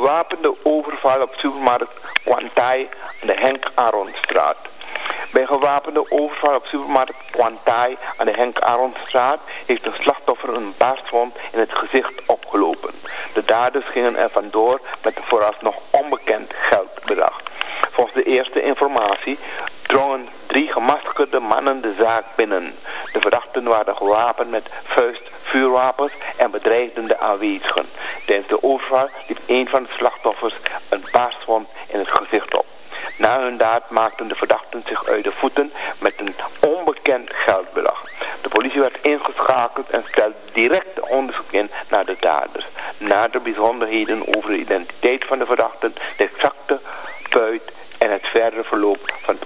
gewapende overval op supermarkt Kwantai aan de Henk Aronstraat. Bij gewapende overval op supermarkt Kwantai aan de Henk Aronstraat heeft een slachtoffer een barstwond in het gezicht opgelopen. De daders gingen er vandoor met een vooralsnog onbekend geldbedrag. Volgens de eerste informatie drongen 3 gemaskerde mannen de zaak binnen. De verdachten waren gewapend met vuurwapens en bedreigden de aanwezigen. Tijdens de overval liep een van de slachtoffers een barstwond in het gezicht op. Na hun daad maakten de verdachten zich uit de voeten met een onbekend geldbedrag. De politie werd ingeschakeld en stelde direct onderzoek in naar de daders. Nader bijzonderheden over de identiteit van de verdachten, de exacte buit en het verdere verloop van het